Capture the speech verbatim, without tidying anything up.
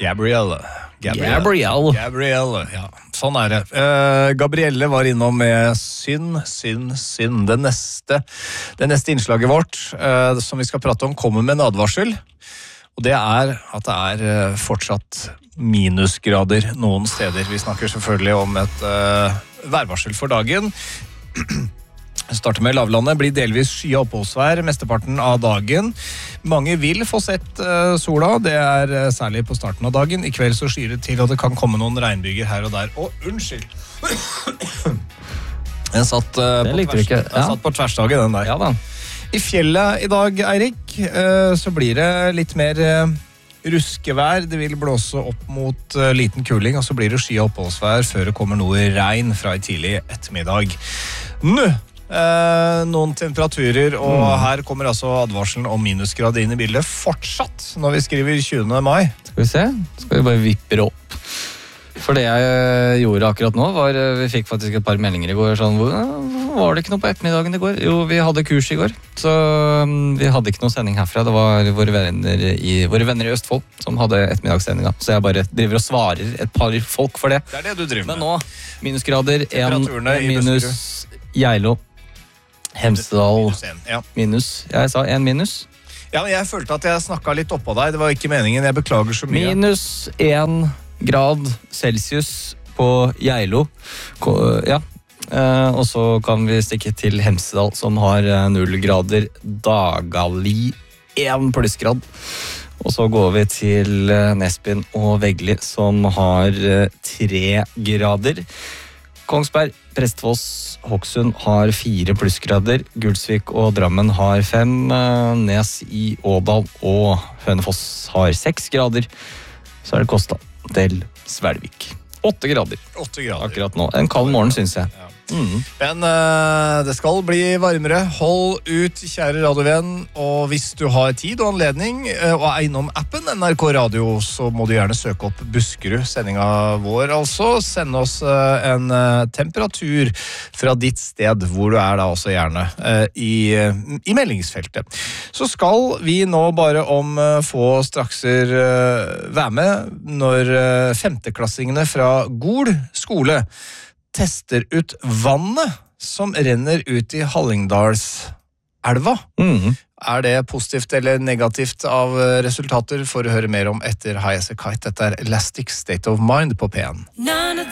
Gabrielle. Gabrielle. Gabrielle. Gabrielle, ja. Sånn er det. Uh, Gabrielle var innom med synd, synd, synd. Det neste, det neste innslaget vårt, uh, som vi skal prate om, kommer med en advarsel. Og det er at det er uh, fortsatt minusgrader noen steder. Vi snakker selvfølgelig om et uh, værvarsel for dagen. Starter med lavlandet, blir delvis sky og oppholdsvær mesteparten av dagen. Mange vil få sett uh, sola, det er uh, særlig på starten av dagen. I kveld så skyr det til, og det kan komme noen regnbyger her og der. Å, unnskyld! Den satt, uh, på, tvers, ikke. Ja. den satt på tversdagen, den der. Ja da. I fjellet i dag, Eirik, uh, så blir det litt mer uh, ruskevær. Det vil blåse opp mot uh, liten kuling, og så blir det sky og oppholdsvær før det kommer noe regn fra i tidlig ettermiddag. Nå! Eh, noen temperaturer, og mm. her kommer altså advarselen om minusgrad inn i bildet fortsatt når vi skriver tjuende mai. Skal vi se, skal vi bare vippe det opp. For det jeg gjorde akkurat nå var, vi fikk faktisk et par meldinger i går, sånn, var det ikke noe på ettermiddagen i går? Jo, vi hadde kurs i går, så vi hadde ikke noe sending herfra. Det var våre venner i, våre venner i Østfold som hadde ettermiddagssendinga, så jeg bare driver og svarer et par folk for det. Det er det du driver med. Men nå, minusgrader, en minus Geilo. Hemsedal minus, en, ja. minus. Jeg sa en minus. Ja, men jeg følte at jeg snakket litt oppå deg. Det var ikke meningen. Jeg beklager så mye. Minus en grad Celsius på Geilo. Ja. Og så kan vi stikke til Hemsedal, som har null grader. Dagali en plussgrad. Og så går vi til Nesbyen og Veggli, som har tre grader. Kongsberg, Prestfoss, Hokksund har fire plussgrader, Gulsvik og Drammen har fem, Nes i Ådal og Hønefoss har seks grader, så er det Kosta del Svelvik. Åtte grader. Åtte grader. Akkurat nå. En kald morgen, synes jeg. Ja. Mm. Men uh, det skal bli varmere. Hold ut, kjære radiovenn. Og hvis du har tid og anledning uh, og er innom appen N R K Radio, så må du gjerne søke opp Buskerud, sendinga vår altså. Send oss uh, en uh, temperatur fra ditt sted, hvor du er da også gjerne, uh, i, uh, i meldingsfeltet. Så skal vi nå bare om uh, få strakser uh, være med når uh, femteklassingene fra Gol skole tester ut vannet som renner ut i Hallingdalselva. Mm. Er det positivt eller negativt av resultater? For å høre mer om etter High as a Kite. Dette er Elastic State of Mind på P en.